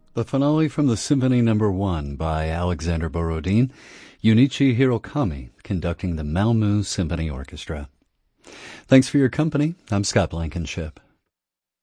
The finale from the Symphony No. 1 by Alexander Borodin, Junichi Hirokami conducting the Malmö Symphony Orchestra. Thanks for your company. I'm Scott Blankenship.